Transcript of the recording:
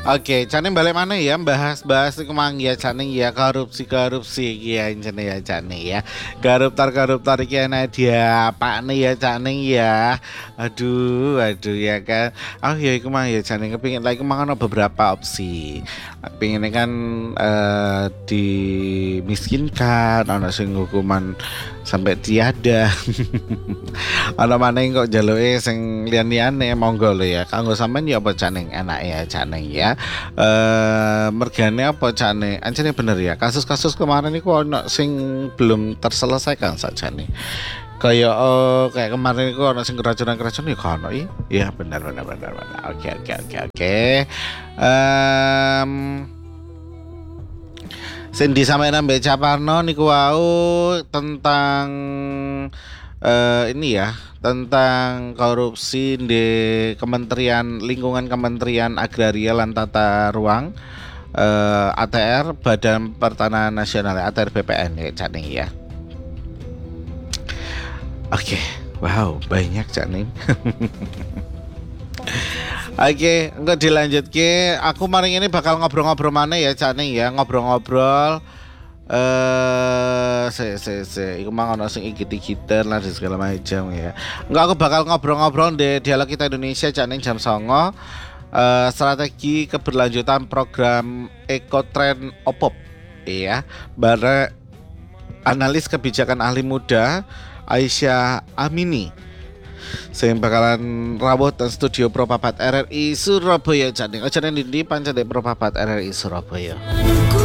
Oke, Cane balik mana ya bahas-bahas iku mang ya Cane ya korupsi-korupsi iki ya Cane ya Cane ya. Koruptor-koruptor iki enak dia Pak nih ya Cane ya. Aduh ya kan. Oh ya iku mang ya Cane kepingin lagi mang ono beberapa opsi. Pengen kan dimiskinkan, ono sing hukuman sampai tiada. Ana maneh kok jaluke sing liyan-liyane monggo lho ya. Kanggo sampean ya apa Caneng enak ya Caneng ya. Mergane apa Cane? Anjene bener ya. Kasus-kasus kemarin iku ono sing belum terselesaikan sakjane. Kayak kemarin iku ono sing keracunan-keracunan ya kan iya bener bener bener bener. Oke. Em Sing disampaikan Mbak Caparno niku wau tentang ini ya tentang korupsi di Kementerian Lingkungan Kementerian Agraria lan Tata Ruang ATR Badan Pertanahan Nasional ATR BPN ya Cak Ning ya. Oke, wow banyak Cak Ning. Oke, enggak dilanjut ke. Aku maring ini bakal ngobrol-ngobrol mana ya Cak Ning ya, ngobrol-ngobrol iku mang ono sing igit-igiten lah di segala macam ya. Enggak, aku bakal ngobrol-ngobrol di dialog kita Indonesia Cak Ning jam 09.00 strategi keberlanjutan program Ekotrend Opop iya bare analis kebijakan ahli muda Aisyah Amini sing bakalan rawuh dan studio Propapat RRI Surabaya Cak Ning. Aja ning ndi pancen Propapat RRI Surabaya.